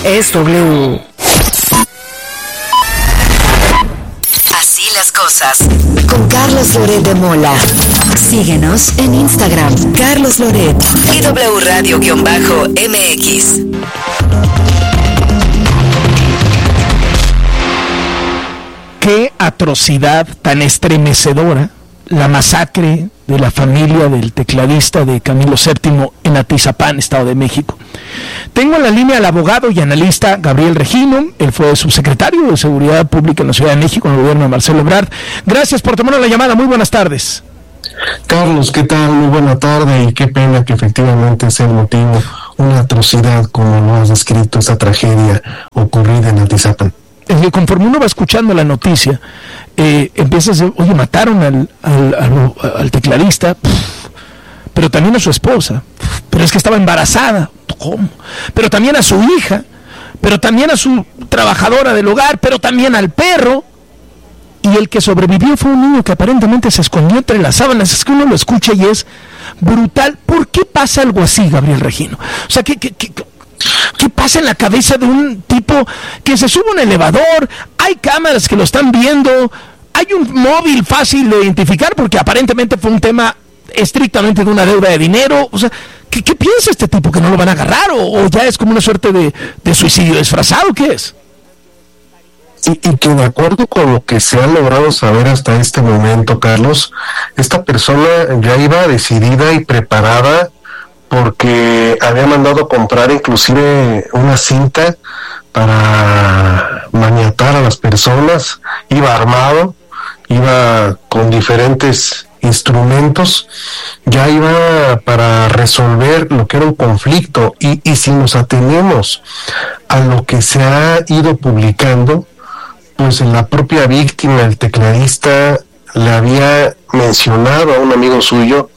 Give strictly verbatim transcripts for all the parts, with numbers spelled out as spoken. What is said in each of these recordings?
es W. Así las cosas. Con Carlos Loret de Mola. Síguenos en Instagram, Carlos Loret. Y W Radio-M X. Qué atrocidad tan estremecedora la masacre de la familia del tecladista de Camilo séptimo en Atizapán, Estado de México. Tengo en la línea al abogado y analista Gabriel Regino. Él fue subsecretario de Seguridad Pública en la Ciudad de México en el gobierno de Marcelo Ebrard. Gracias por tomar la llamada. Muy buenas tardes. Carlos, ¿qué tal? Muy buena tarde, y qué pena que efectivamente sea el motivo una atrocidad como lo has descrito, esta tragedia ocurrida en Atizapán. Conforme uno va escuchando la noticia, eh, empiezas a, oye, mataron al, al, al, al tecladista, pff, pero también a su esposa, pff, pero es que estaba embarazada, ¿cómo? Pero también a su hija, pero también a su trabajadora del hogar, pero también al perro, y el que sobrevivió fue un niño que aparentemente se escondió entre las sábanas. Es que uno lo escucha y es brutal. ¿Por qué pasa algo así, Gabriel Regino? O sea, ¿qué, qué, qué, ¿Qué pasa en la cabeza de un tipo que se sube a un elevador? Hay cámaras que lo están viendo, hay un móvil fácil de identificar porque aparentemente fue un tema estrictamente de una deuda de dinero. O sea, ¿qué, qué piensa este tipo? ¿Que no lo van a agarrar? ¿O, o ya es como una suerte de, de suicidio disfrazado? ¿Qué es? Y, y que de acuerdo con lo que se ha logrado saber hasta este momento, Carlos, esta persona ya iba decidida y preparada, porque había mandado a comprar inclusive una cinta para maniatar a las personas, iba armado, iba con diferentes instrumentos, ya iba para resolver lo que era un conflicto. Y, y si nos atenemos a lo que se ha ido publicando, pues en la propia víctima, el tecladista, le había mencionado a un amigo suyo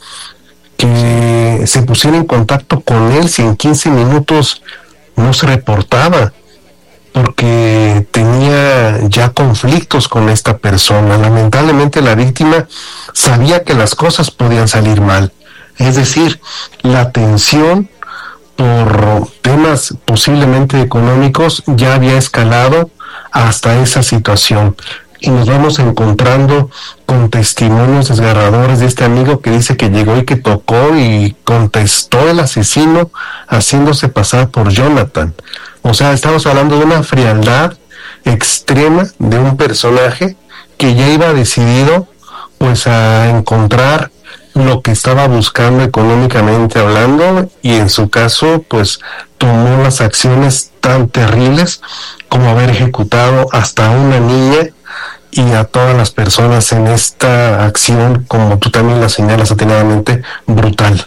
que se pusiera en contacto con él si en quince minutos no se reportaba, porque tenía ya conflictos con esta persona. Lamentablemente la víctima sabía que las cosas podían salir mal, es decir, la tensión por temas posiblemente económicos ya había escalado hasta esa situación. Y nos vamos encontrando con testimonios desgarradores de este amigo que dice que llegó y que tocó y contestó el asesino haciéndose pasar por Jonathan. O sea, estamos hablando de una frialdad extrema de un personaje que ya iba decidido pues a encontrar lo que estaba buscando económicamente hablando, y en su caso pues tomó las acciones tan terribles como haber ejecutado hasta a una niña y a todas las personas en esta acción, como tú también la señalas atinadamente, brutal.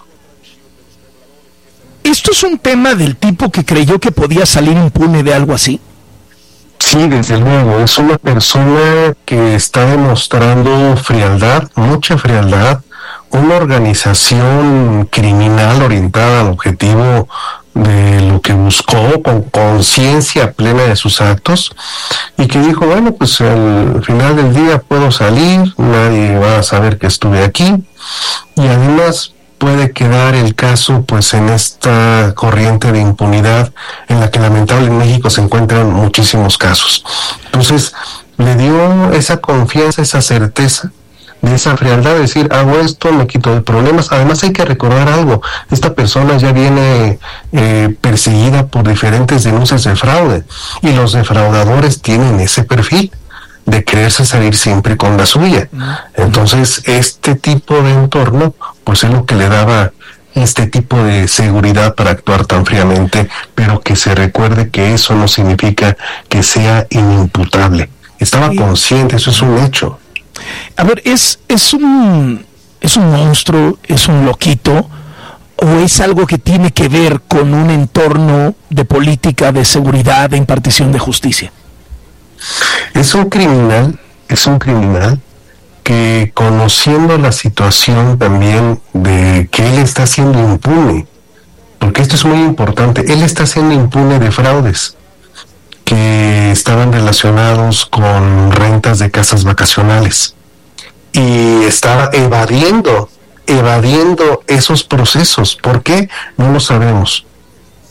¿Esto es un tema del tipo que creyó que podía salir impune de algo así? Sí, desde luego, es una persona que está demostrando frialdad, mucha frialdad, una organización criminal orientada al objetivo de lo que buscó, con conciencia plena de sus actos, y que dijo, bueno, pues al final del día puedo salir, nadie va a saber que estuve aquí, y además puede quedar el caso pues en esta corriente de impunidad en la que lamentablemente en México se encuentran muchísimos casos. Entonces le dio esa confianza, esa certeza, de esa frialdad, de decir, hago esto, me quito de problemas. Además hay que recordar algo, esta persona ya viene eh, perseguida por diferentes denuncias de fraude, y los defraudadores tienen ese perfil de quererse salir siempre con la suya. Entonces este tipo de entorno pues es lo que le daba este tipo de seguridad para actuar tan fríamente, pero que se recuerde que eso no significa que sea inimputable. Estaba consciente, eso es un hecho. A ver, ¿es, es un es un monstruo, es un loquito, o es algo que tiene que ver con un entorno de política, de seguridad, de impartición de justicia? Es un criminal, es un criminal que, conociendo la situación también de que él está siendo impune, porque esto es muy importante, él está siendo impune de fraudes que estaban relacionados con rentas de casas vacacionales, y estaba evadiendo, evadiendo esos procesos. ¿Por qué? No lo sabemos,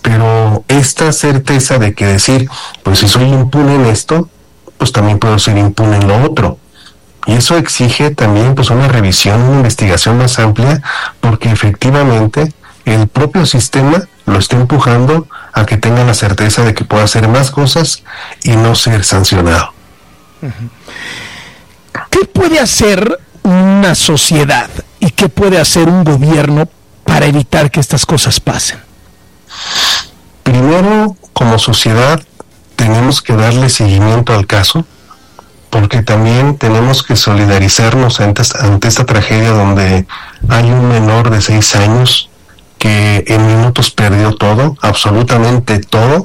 pero esta certeza de que decir, pues si soy impune en esto, pues también puedo ser impune en lo otro. Y eso exige también pues una revisión, una investigación más amplia, porque efectivamente el propio sistema lo está empujando a que tenga la certeza de que pueda hacer más cosas y no ser sancionado. ¿Qué puede hacer una sociedad y qué puede hacer un gobierno para evitar que estas cosas pasen? Primero, como sociedad, tenemos que darle seguimiento al caso, porque también tenemos que solidarizarnos ante esta, ante esta tragedia donde hay un menor de seis años que en minutos perdió todo, absolutamente todo,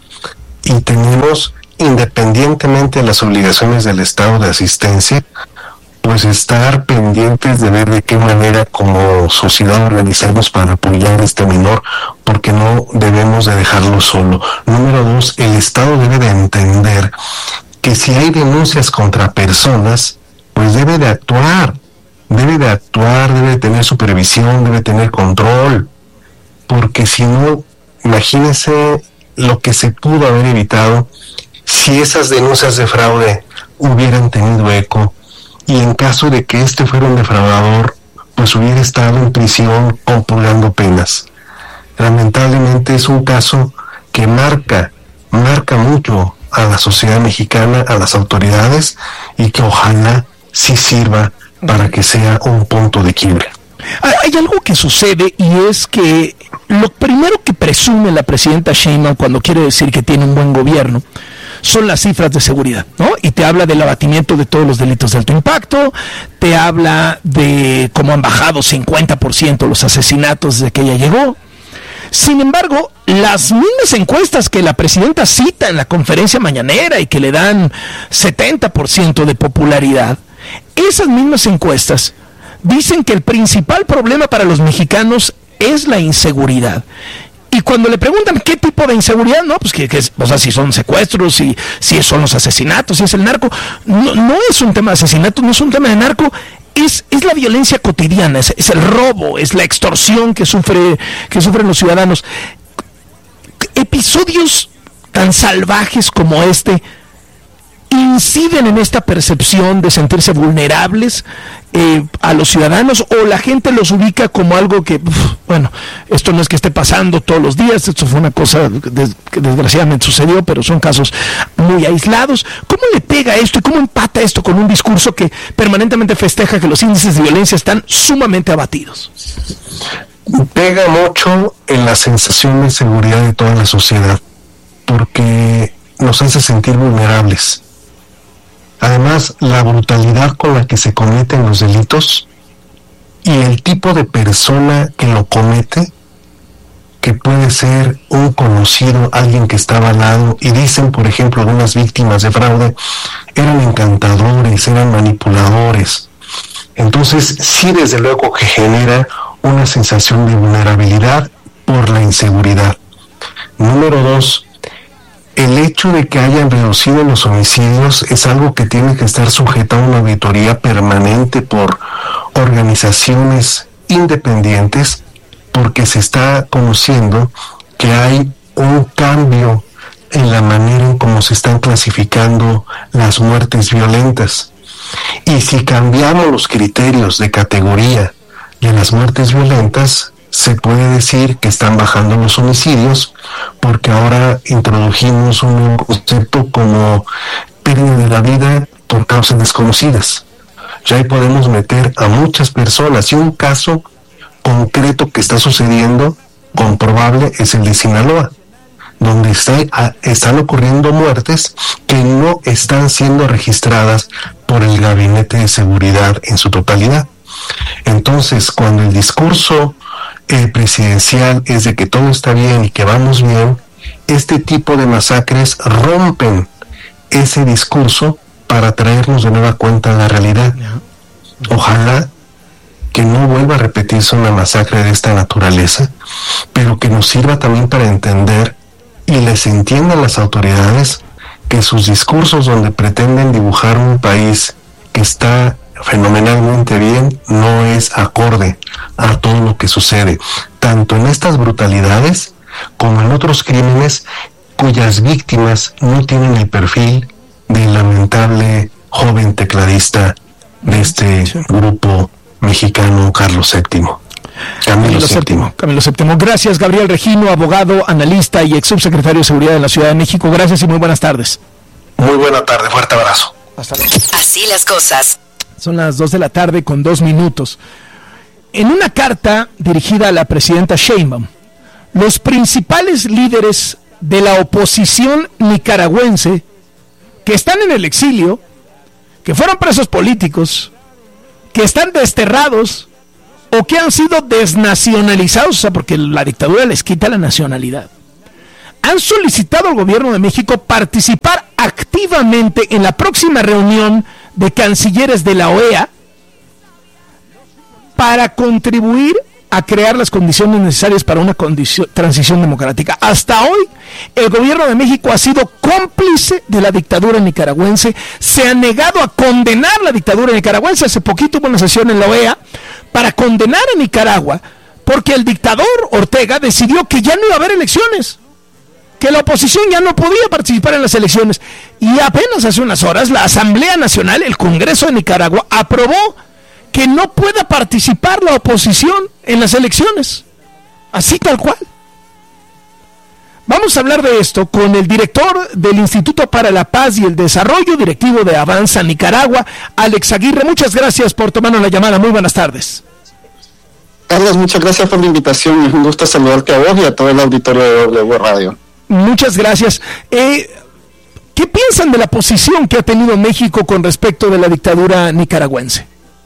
y tenemos, independientemente de las obligaciones del Estado de asistencia, pues estar pendientes de ver de qué manera como sociedad organizamos para apoyar a este menor, porque no debemos de dejarlo solo. Número dos, el Estado debe de entender que si hay denuncias contra personas, pues debe de actuar, debe de actuar, debe de tener supervisión, debe tener control, porque si no, imagínense lo que se pudo haber evitado si esas denuncias de fraude hubieran tenido eco, y en caso de que este fuera un defraudador, pues hubiera estado en prisión compurgando penas. Lamentablemente es un caso que marca, marca mucho a la sociedad mexicana, a las autoridades, y que ojalá sí sirva para que sea un punto de quiebre. Hay algo que sucede, y es que lo primero que presume la presidenta Sheinbaum cuando quiere decir que tiene un buen gobierno son las cifras de seguridad, ¿no? Y te habla del abatimiento de todos los delitos de alto impacto, te habla de cómo han bajado cincuenta por ciento los asesinatos desde que ella llegó. Sin embargo, las mismas encuestas que la presidenta cita en la conferencia mañanera y que le dan setenta por ciento de popularidad, esas mismas encuestas dicen que el principal problema para los mexicanos es la inseguridad. Y cuando le preguntan qué tipo de inseguridad, no, pues que, que o sea, si son secuestros, si, si son los asesinatos, si es el narco, no, no es un tema de asesinatos, no es un tema de narco, es, es la violencia cotidiana, es, es el robo, es la extorsión que sufre, que sufren los ciudadanos. Episodios tan salvajes como este inciden en esta percepción de sentirse vulnerables eh, a los ciudadanos, o la gente los ubica como algo que, uf, bueno, esto no es que esté pasando todos los días, esto fue una cosa des, que desgraciadamente sucedió, pero son casos muy aislados. ¿Cómo le pega esto y cómo empata esto con un discurso que permanentemente festeja que los índices de violencia están sumamente abatidos? Pega mucho en la sensación de seguridad de toda la sociedad, porque nos hace sentir vulnerables. Además, la brutalidad con la que se cometen los delitos y el tipo de persona que lo comete, que puede ser un conocido, alguien que estaba al lado, y dicen, por ejemplo, algunas víctimas de fraude, eran encantadores, eran manipuladores. Entonces, sí, desde luego que genera una sensación de vulnerabilidad por la inseguridad. Número dos, el hecho de que hayan reducido los homicidios es algo que tiene que estar sujeto a una auditoría permanente por organizaciones independientes, porque se está conociendo que hay un cambio en la manera en cómo se están clasificando las muertes violentas. Y si cambiamos los criterios de categoría de las muertes violentas, se puede decir que están bajando los homicidios, porque ahora introdujimos un concepto como pérdida de la vida por causas desconocidas. Ya ahí podemos meter a muchas personas, y un caso concreto que está sucediendo, comprobable, es el de Sinaloa, donde está, a, están ocurriendo muertes que no están siendo registradas por el Gabinete de Seguridad en su totalidad. Entonces, cuando el discurso eh, presidencial es de que todo está bien y que vamos bien, este tipo de masacres rompen ese discurso para traernos de nueva cuenta a la realidad. Ojalá que no vuelva a repetirse una masacre de esta naturaleza, pero que nos sirva también para entender y les entiendan las autoridades que sus discursos, donde pretenden dibujar un país que está fenomenalmente bien, no es acorde a todo lo que sucede, tanto en estas brutalidades, como en otros crímenes cuyas víctimas no tienen el perfil del lamentable joven tecladista de este sí. grupo mexicano, Carlos séptimo. Camilo, Camilo séptimo. Camilo séptimo. Gracias, Gabriel Regino, abogado, analista y ex subsecretario de Seguridad de la Ciudad de México. Gracias y muy buenas tardes. Muy buena tarde, fuerte abrazo. Hasta luego. Así las cosas. Son las dos de la tarde con dos minutos. En una carta dirigida a la presidenta Sheinbaum, los principales líderes de la oposición nicaragüense que están en el exilio, que fueron presos políticos, que están desterrados o que han sido desnacionalizados, o sea, porque la dictadura les quita la nacionalidad, han solicitado al gobierno de México participar activamente en la próxima reunión de cancilleres de la O E A para contribuir a crear las condiciones necesarias para una condición, transición democrática. Hasta hoy, el gobierno de México ha sido cómplice de la dictadura nicaragüense, se ha negado a condenar la dictadura nicaragüense. Hace poquito hubo una sesión en la O E A para condenar a Nicaragua, porque el dictador Ortega decidió que ya no iba a haber elecciones, que la oposición ya no podía participar en las elecciones. Y apenas hace unas horas, la Asamblea Nacional, el Congreso de Nicaragua, aprobó que no pueda participar la oposición en las elecciones, así tal cual. Vamos a hablar de esto con el director del Instituto para la Paz y el Desarrollo, directivo de Avanza Nicaragua, Alex Aguirre. Muchas gracias por tomarnos la llamada. Muy buenas tardes. Carlos, muchas gracias por la invitación. Es un gusto saludarte a vos y a todo el auditorio de W Radio. Muchas gracias. Eh, ¿Qué piensan de la posición que ha tenido México con respecto de la dictadura nicaragüense?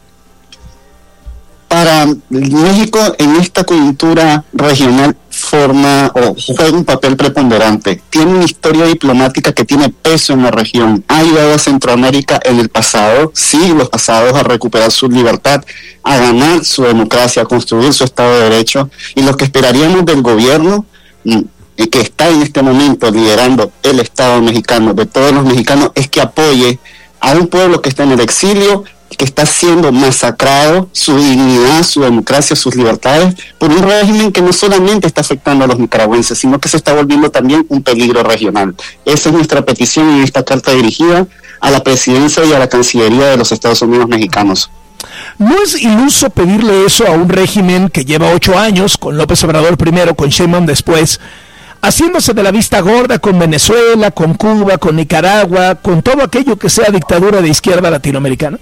Para México, en esta coyuntura regional, forma o juega un papel preponderante. Tiene una historia diplomática que tiene peso en la región. Ha ayudado a Centroamérica en el pasado, siglos pasados, a recuperar su libertad, a ganar su democracia, a construir su Estado de Derecho. Y lo que esperaríamos del gobierno, que está en este momento liderando el Estado mexicano, de todos los mexicanos, es que apoye a un pueblo que está en el exilio, que está siendo masacrado, su dignidad, su democracia, sus libertades, por un régimen que no solamente está afectando a los nicaragüenses, sino que se está volviendo también un peligro regional. Esa es nuestra petición en esta carta dirigida a la presidencia y a la Cancillería de los Estados Unidos mexicanos. ¿No es iluso pedirle eso a un régimen que lleva ocho años, con López Obrador primero, con Sheinbaum después, haciéndose de la vista gorda con Venezuela, con Cuba, con Nicaragua, con todo aquello que sea dictadura de izquierda latinoamericana?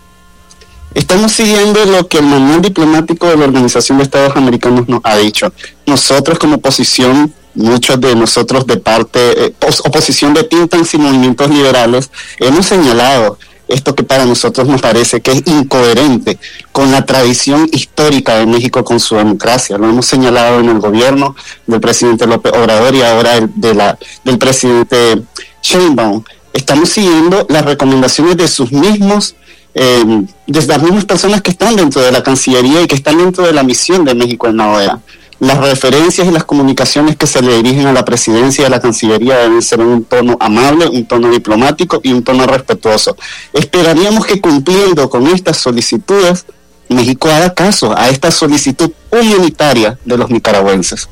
Estamos siguiendo lo que el manual diplomático de la Organización de Estados Americanos nos ha dicho. Nosotros como oposición, muchos de nosotros de parte, eh, oposición de think tanks y movimientos liberales, hemos señalado esto que para nosotros nos parece que es incoherente con la tradición histórica de México con su democracia. Lo hemos señalado en el gobierno del presidente López Obrador y ahora el, de la, del presidente Sheinbaum. Estamos siguiendo las recomendaciones de sus mismos Eh, desde las mismas personas que están dentro de la Cancillería y que están dentro de la misión de México en la O E A. Las referencias y las comunicaciones que se le dirigen a la presidencia y a la Cancillería deben ser en un tono amable, un tono diplomático y un tono respetuoso. Esperaríamos que cumpliendo con estas solicitudes, México haga caso a esta solicitud humanitaria de los nicaragüenses.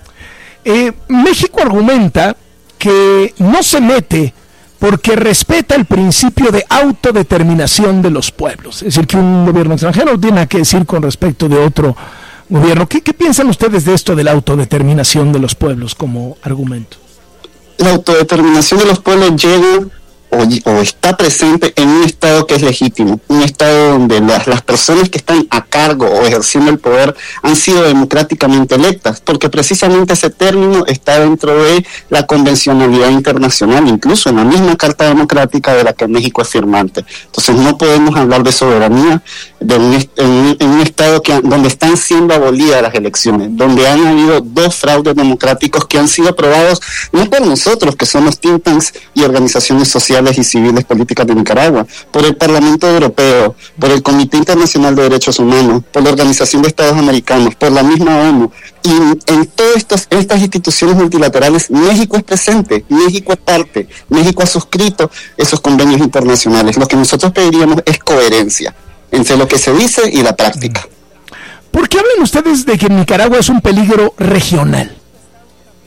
Eh, México argumenta que no se mete porque respeta el principio de autodeterminación de los pueblos. Es decir, que un gobierno extranjero no tiene nada que decir con respecto de otro gobierno. ¿Qué, qué piensan ustedes de esto de la autodeterminación de los pueblos como argumento? La autodeterminación de los pueblos llega o, o está presente en un Estado que es legítimo, un Estado donde las, las personas que están a cargo o ejerciendo el poder han sido democráticamente electas, porque precisamente ese término está dentro de la convencionalidad internacional, incluso en la misma Carta Democrática de la que México es firmante. Entonces no podemos hablar de soberanía de un, en, un, en un Estado que, donde están siendo abolidas las elecciones, donde han habido dos fraudes democráticos que han sido aprobados no por nosotros, que somos think tanks y organizaciones sociales y civiles políticas de Nicaragua, por el Parlamento Europeo, por el Comité Internacional de Derechos Humanos, por la Organización de Estados Americanos, por la misma ONU. Y en todas estas, estas instituciones multilaterales México es presente, México es parte, México ha suscrito esos convenios internacionales. Lo que nosotros pediríamos es coherencia entre lo que se dice y la práctica. ¿Por qué hablan ustedes de que Nicaragua es un peligro regional?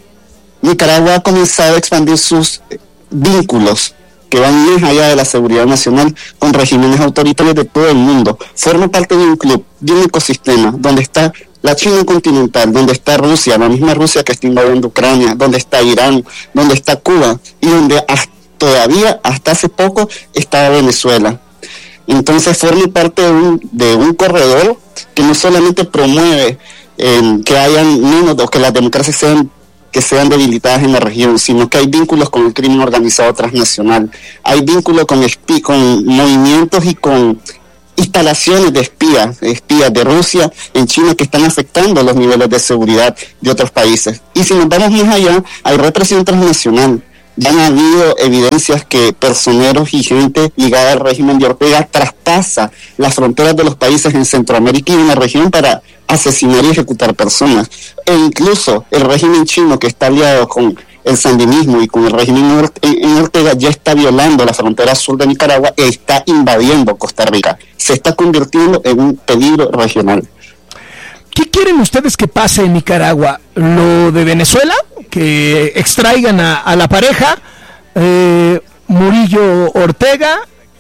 Nicaragua ha comenzado a expandir sus vínculos que van más allá de la seguridad nacional con regímenes autoritarios de todo el mundo. Forma parte de un club, de un ecosistema, donde está la China continental, donde está Rusia, la misma Rusia que está invadiendo Ucrania, donde está Irán, donde está Cuba, y donde hasta, todavía, hasta hace poco, está Venezuela. Entonces forma parte de un, de un corredor que no solamente promueve eh, que hayan menos, o que las democracias sean que sean debilitadas en la región, sino que hay vínculos con el crimen organizado transnacional, hay vínculos con, espi- con movimientos y con instalaciones de espías, espías de Rusia en China que están afectando los niveles de seguridad de otros países. Y si nos vamos más allá, hay represión transnacional. Ya han habido evidencias que personeros y gente ligada al régimen de Ortega traspasa las fronteras de los países en Centroamérica y en la región para asesinar y ejecutar personas. E incluso el régimen chino, que está aliado con el sandinismo y con el régimen en Ortega, ya está violando la frontera sur de Nicaragua e está invadiendo Costa Rica. Se está convirtiendo en un peligro regional. ¿Qué quieren ustedes que pase en Nicaragua? ¿Lo de Venezuela? ¿Que extraigan a, a la pareja? Eh, Murillo Ortega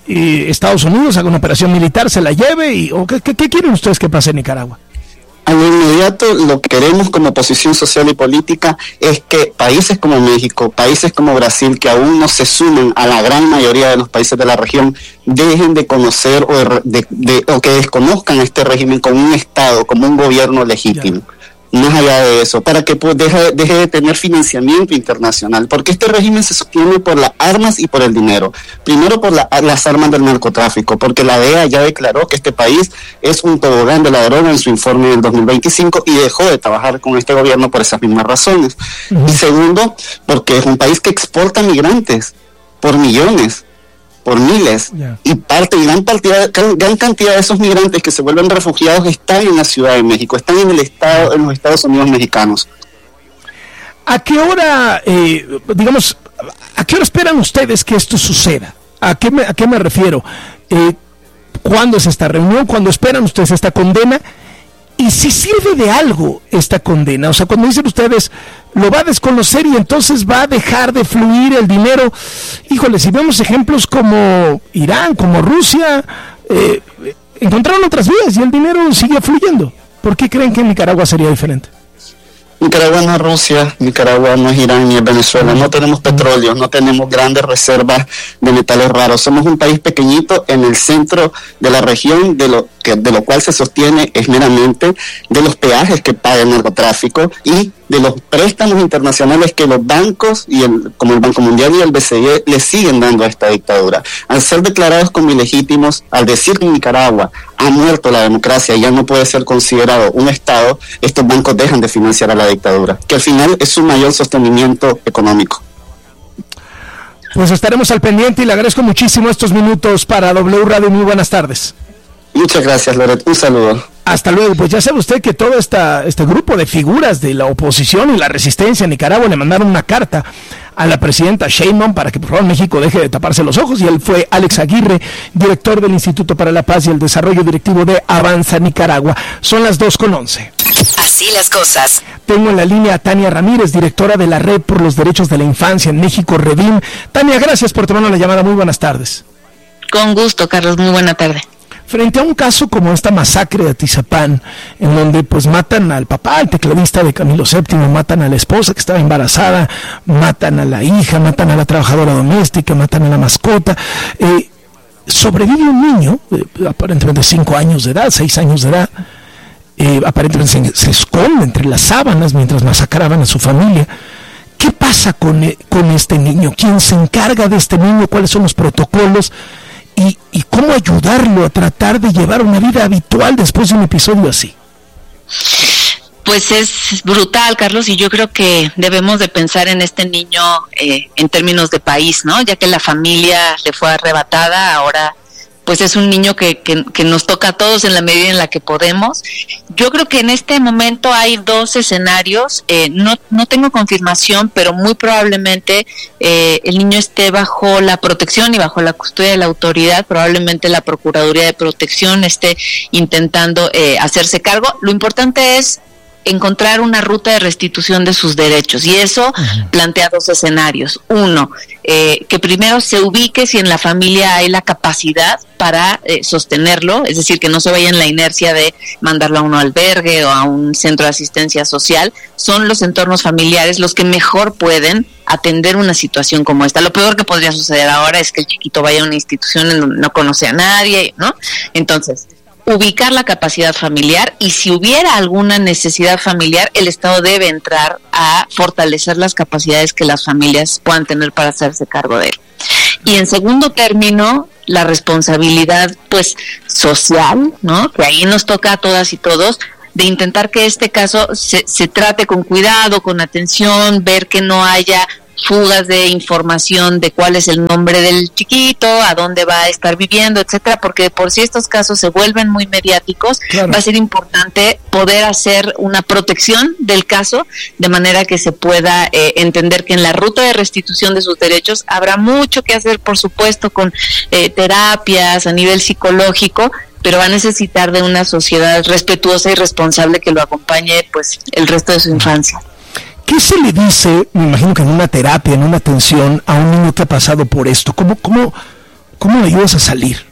y Estados Unidos haga una operación militar, se la lleve y o ¿qué, qué, qué quieren ustedes que pase en Nicaragua? A lo inmediato, lo que queremos como oposición social y política es que países como México, países como Brasil, que aún no se sumen a la gran mayoría de los países de la región, dejen de conocer o, de, de, de, o que desconozcan este régimen como un Estado, como un gobierno legítimo. Ya. Más allá de eso, para que pues, deje, deje de tener financiamiento internacional, porque este régimen se sostiene por las armas y por el dinero. Primero por la, las armas del narcotráfico, porque la D E A ya declaró que este país es un tobogán de la droga en su informe del dos mil veinticinco y dejó de trabajar con este gobierno por esas mismas razones. Uh-huh. Y segundo, porque es un país que exporta migrantes por millones, por miles, yeah. y parte y gran, partida, gran cantidad de esos migrantes que se vuelven refugiados están en la Ciudad de México, están en el estado, en los Estados Unidos mexicanos. ¿A qué hora, eh, digamos, a qué hora esperan ustedes que esto suceda? ¿A qué me, a qué me refiero? Eh, ¿Cuándo es esta reunión? ¿Cuándo esperan ustedes esta condena? Y si sirve de algo esta condena, o sea, cuando dicen ustedes, lo va a desconocer y entonces va a dejar de fluir el dinero. Híjole, si vemos ejemplos como Irán, como Rusia, eh, encontraron otras vías y el dinero sigue fluyendo. ¿Por qué creen que en Nicaragua sería diferente? Nicaragua no es Rusia, Nicaragua no es Irán ni es Venezuela, no tenemos petróleo, no tenemos grandes reservas de metales raros, somos un país pequeñito en el centro de la región, de lo que de lo cual se sostiene es meramente de los peajes que paga el narcotráfico y de los préstamos internacionales que los bancos y el, como el Banco Mundial y el B C E le siguen dando a esta dictadura. Al ser declarados como ilegítimos, al decir que Nicaragua ha muerto la democracia y ya no puede ser considerado un Estado, estos bancos dejan de financiar a la dictadura, que al final es su mayor sostenimiento económico. Pues estaremos al pendiente y le agradezco muchísimo estos minutos para W Radio. Muy buenas tardes. Muchas gracias, Loret. Un saludo. Hasta luego. Pues ya sabe usted que todo esta, este grupo de figuras de la oposición y la resistencia en Nicaragua le mandaron una carta a la presidenta Sheinbaum para que por favor México deje de taparse los ojos, y él fue Alex Aguirre, director del Instituto para la Paz y el Desarrollo Directivo de Avanza Nicaragua. Son las dos con once. Así las cosas. Tengo en la línea a Tania Ramírez, directora de la Red por los Derechos de la Infancia en México, Redim. Tania, gracias por tomarnos la llamada. Muy buenas tardes. Con gusto, Carlos. Muy buena tarde. Frente a un caso como esta masacre de Atizapán, en donde pues matan al papá, al tecladista de Camilo séptimo, matan a la esposa que estaba embarazada, matan a la hija, matan a la trabajadora doméstica, matan a la mascota, eh, sobrevive un niño, eh, aparentemente cinco años de edad, seis años de edad, eh, aparentemente se, se esconde entre las sábanas mientras masacraban a su familia. ¿Qué pasa con, eh, con este niño? ¿Quién se encarga de este niño? ¿Cuáles son los protocolos? Y, y cómo ayudarlo a tratar de llevar una vida habitual después de un episodio así. Pues es brutal, Carlos, y yo creo que debemos de pensar en este niño eh, en términos de país, ¿no? Ya que la familia le fue arrebatada, ahora pues es un niño que, que, que nos toca a todos en la medida en la que podemos. Yo creo que en este momento hay dos escenarios, eh, no, no tengo confirmación, pero muy probablemente eh, el niño esté bajo la protección y bajo la custodia de la autoridad, probablemente la Procuraduría de Protección esté intentando eh, hacerse cargo. Lo importante es encontrar una ruta de restitución de sus derechos, y eso uh-huh. plantea dos escenarios. Uno, eh, que primero se ubique si en la familia hay la capacidad para eh, sostenerlo, es decir, que no se vaya en la inercia de mandarlo a un albergue o a un centro de asistencia social. Son los entornos familiares los que mejor pueden atender una situación como esta. Lo peor que podría suceder ahora es que el chiquito vaya a una institución en donde no conoce a nadie, ¿no? Entonces, ubicar la capacidad familiar, y si hubiera alguna necesidad familiar, el Estado debe entrar a fortalecer las capacidades que las familias puedan tener para hacerse cargo de él. Y en segundo término, la responsabilidad pues social, ¿no? Que ahí nos toca a todas y todos, de intentar que este caso se, se trate con cuidado, con atención, ver que no haya fugas de información de cuál es el nombre del chiquito, a dónde va a estar viviendo, etcétera, porque por si estos casos se vuelven muy mediáticos, claro, va a ser importante poder hacer una protección del caso, de manera que se pueda eh, entender que en la ruta de restitución de sus derechos habrá mucho que hacer, por supuesto, con eh, terapias a nivel psicológico, pero va a necesitar de una sociedad respetuosa y responsable que lo acompañe pues el resto de su infancia. ¿Qué se le dice, me imagino que en una terapia, en una atención, a un niño que ha pasado por esto? ¿Cómo, cómo, cómo le ayudas a salir?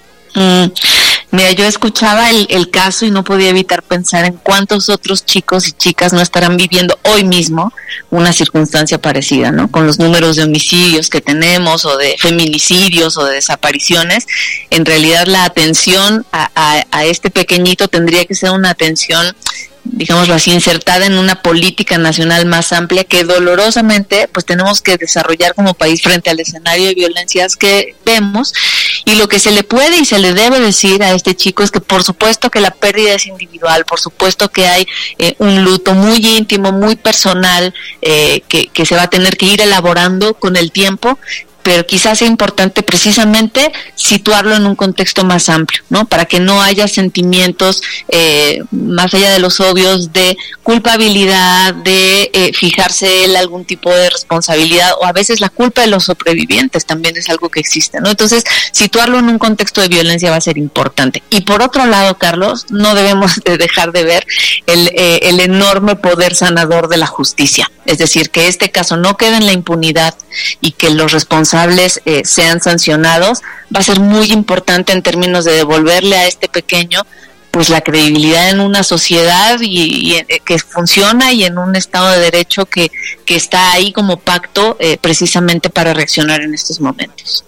Mm, mira, yo escuchaba el, el caso y no podía evitar pensar en cuántos otros chicos y chicas no estarán viviendo hoy mismo una circunstancia parecida, ¿no? Con los números de homicidios que tenemos, o de feminicidios, o de desapariciones. En realidad la atención a, a, a este pequeñito tendría que ser una atención, digámoslo así, insertada en una política nacional más amplia que dolorosamente pues tenemos que desarrollar como país frente al escenario de violencias que vemos. Y lo que se le puede y se le debe decir a este chico es que por supuesto que la pérdida es individual, por supuesto que hay eh, un luto muy íntimo, muy personal, eh, que, que se va a tener que ir elaborando con el tiempo, pero quizás sea importante precisamente situarlo en un contexto más amplio, ¿no? Para que no haya sentimientos eh, más allá de los obvios de culpabilidad, de eh, fijarse él algún tipo de responsabilidad, o a veces la culpa de los sobrevivientes también es algo que existe, ¿no? Entonces, situarlo en un contexto de violencia va a ser importante. Y por otro lado, Carlos, no debemos de dejar de ver el, eh, el enorme poder sanador de la justicia. Es decir, que este caso no quede en la impunidad y que los responsables Eh, sean sancionados, va a ser muy importante en términos de devolverle a este pequeño pues la credibilidad en una sociedad y, y eh, que funciona, y en un Estado de Derecho que, que está ahí como pacto eh, precisamente para reaccionar en estos momentos.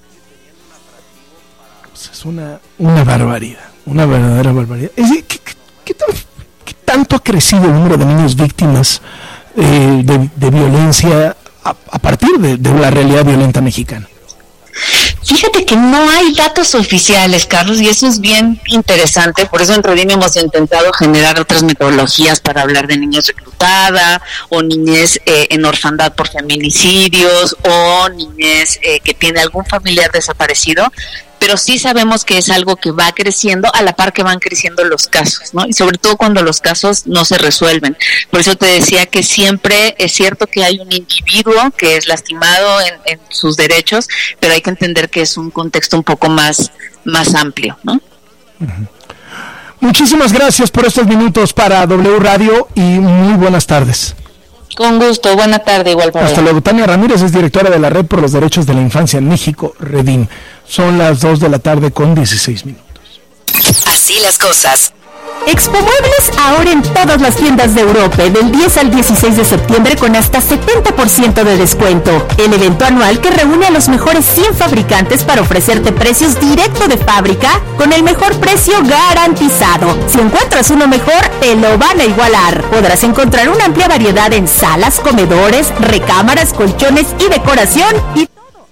Pues es una, una barbaridad, una verdadera barbaridad. Es decir, ¿qué, qué, qué, tan, ¿qué tanto ha crecido el número de niños víctimas eh, de, de violencia A, a partir de, de la realidad violenta mexicana? Fíjate que no hay datos oficiales, Carlos, y eso es bien interesante. Por eso en Redime hemos intentado generar otras metodologías para hablar de niñez reclutada, o niñez eh, en orfandad por feminicidios, o niñez eh, que tiene algún familiar desaparecido. Pero sí sabemos que es algo que va creciendo a la par que van creciendo los casos, ¿no? Y sobre todo cuando los casos no se resuelven. Por eso te decía que siempre es cierto que hay un individuo que es lastimado en, en sus derechos, pero hay que entender que es un contexto un poco más, más amplio, ¿no? Uh-huh. Muchísimas gracias por estos minutos para W Radio y muy buenas tardes. Con gusto, buena tarde, igual para Hasta luego. Tania Ramírez es directora de la Red por los Derechos de la Infancia en México, Redim. Son las dos de la tarde con dieciséis minutos. Así las cosas. Expo Muebles ahora en todas las tiendas de Europa, del diez al dieciséis de septiembre con hasta setenta por ciento de descuento. El evento anual que reúne a los mejores cien fabricantes para ofrecerte precios directo de fábrica con el mejor precio garantizado. Si encuentras uno mejor, te lo van a igualar. Podrás encontrar una amplia variedad en salas, comedores, recámaras, colchones y decoración y todo.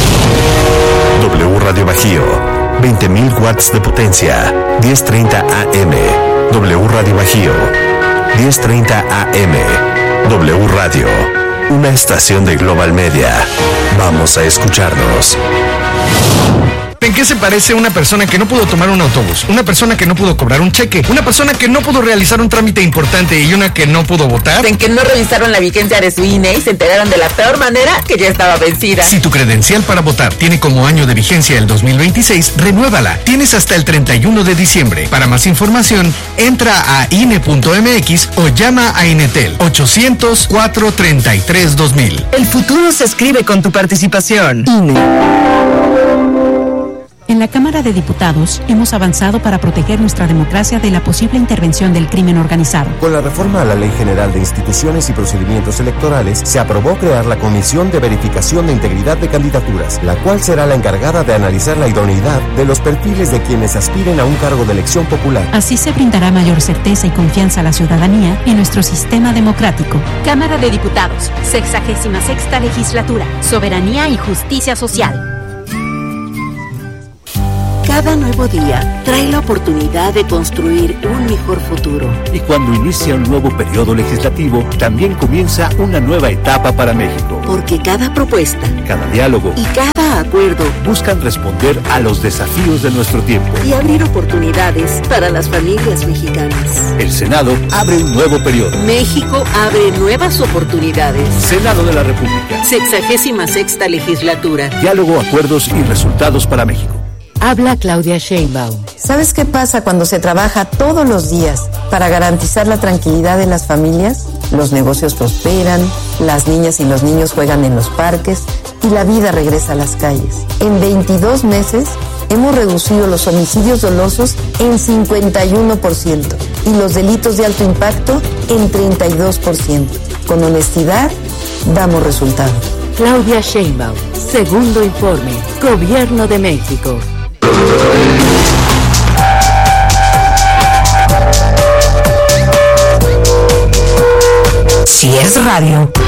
W Radio Bajío, veinte mil watts de potencia, diez treinta A M. W Radio Bajío, diez treinta A M. W Radio, una estación de Global Media. Vamos a escucharnos. ¿En qué se parece una persona que no pudo tomar un autobús? Una persona que no pudo cobrar un cheque, una persona que no pudo realizar un trámite importante y una que no pudo votar. En que no revisaron la vigencia de su I N E y se enteraron de la peor manera que ya estaba vencida. Si tu credencial para votar tiene como año de vigencia el dos mil veintiséis, renuévala. Tienes hasta el treinta y uno de diciembre. Para más información, entra a I N E punto M X o llama a Inetel ochocientos, cuatrocientos treinta y tres, dos mil. El futuro se escribe con tu participación. I N E. En la Cámara de Diputados hemos avanzado para proteger nuestra democracia de la posible intervención del crimen organizado. Con la reforma a la Ley General de Instituciones y Procedimientos Electorales, se aprobó crear la Comisión de Verificación de Integridad de Candidaturas, la cual será la encargada de analizar la idoneidad de los perfiles de quienes aspiren a un cargo de elección popular. Así se brindará mayor certeza y confianza a la ciudadanía en nuestro sistema democrático. Cámara de Diputados, sexagésima sexta legislatura, soberanía y justicia social. Cada nuevo día trae la oportunidad de construir un mejor futuro. Y cuando inicia un nuevo periodo legislativo, también comienza una nueva etapa para México. Porque cada propuesta, cada diálogo y cada acuerdo buscan responder a los desafíos de nuestro tiempo y abrir oportunidades para las familias mexicanas. El Senado abre un nuevo periodo. México abre nuevas oportunidades. Senado de la República. Sexagésima sexta legislatura. Diálogo, acuerdos y resultados para México. Habla Claudia Sheinbaum. ¿Sabes qué pasa cuando se trabaja todos los días para garantizar la tranquilidad de las familias? Los negocios prosperan, las niñas y los niños juegan en los parques y la vida regresa a las calles. En veintidós meses hemos reducido los homicidios dolosos en cincuenta y uno por ciento y los delitos de alto impacto en treinta y dos por ciento. Con honestidad, damos resultados. Claudia Sheinbaum, segundo informe, Gobierno de México. Si es radio,